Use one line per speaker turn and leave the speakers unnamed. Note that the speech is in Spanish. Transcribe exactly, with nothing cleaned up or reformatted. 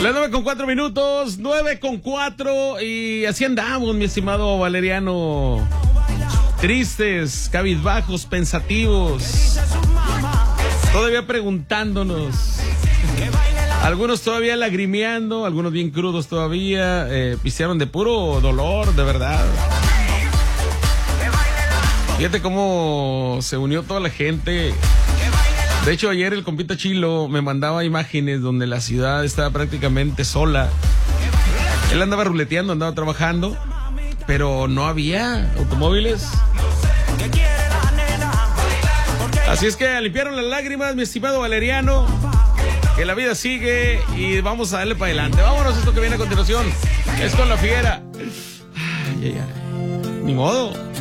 Las nueve con cuatro minutos, nueve con cuatro, y así andamos, mi estimado Valeriano. Tristes, cabizbajos, pensativos, todavía preguntándonos. Algunos todavía lagrimeando, algunos bien crudos todavía, eh, pistearon de puro dolor, de verdad. Fíjate cómo se unió toda la gente. De hecho, ayer el compita Chilo me mandaba imágenes donde la ciudad estaba prácticamente sola. Él andaba ruleteando, andaba trabajando, pero no había automóviles. Así es que limpiaron las lágrimas, mi estimado Valeriano. Que la vida sigue y vamos a darle para adelante. Vámonos, esto que viene a continuación es Con la Fiera. Ay, ay, ay. Ni modo.